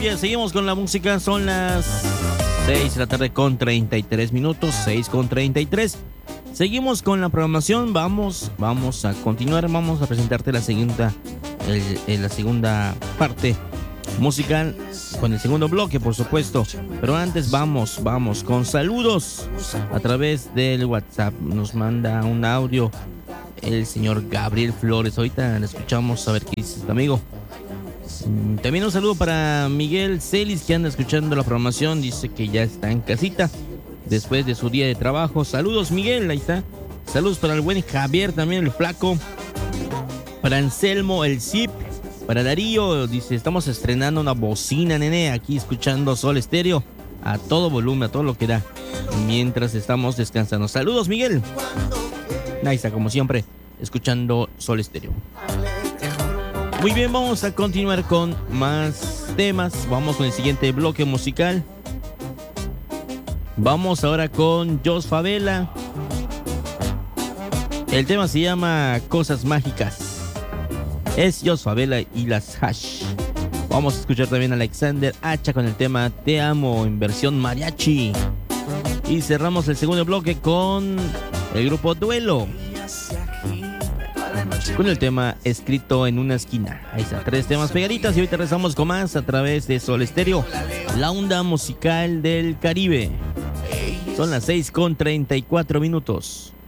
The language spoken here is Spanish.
Bien, seguimos con la música. Son las 6 de la tarde con 33 minutos. 6 con 33. Seguimos con la programación. Vamos a continuar. Vamos a presentarte la segunda parte musical con el segundo bloque, por supuesto. Pero antes vamos con saludos a través del WhatsApp. Nos manda un audio el señor Gabriel Flores. Ahorita le escuchamos a ver qué dice este amigo. También un saludo para Miguel Celis, que anda escuchando la programación. Dice que ya está en casita después de su día de trabajo. Saludos, Miguel, ahí está. Saludos para el buen Javier, también el flaco. Para Anselmo, el Zip. Para Darío, dice, estamos estrenando una bocina, nene, aquí escuchando Sol Estéreo a todo volumen, a todo lo que da, mientras estamos descansando. Saludos, Miguel. Ahí está, como siempre, escuchando Sol Estéreo. Muy bien, vamos a continuar con más temas. Vamos con el siguiente bloque musical. Vamos ahora con Jos Favela. El tema se llama Cosas Mágicas. Es Jos Favela y las Hash. Vamos a escuchar también a Alexander Hacha con el tema Te Amo en versión mariachi. Y cerramos el segundo bloque con el grupo Duelo, con el tema Escrito en una esquina. Ahí está, 3 temas pegaditas y ahorita regresamos con más a través de Sol Estéreo, la onda musical del Caribe. Son las 6 con 34 minutos.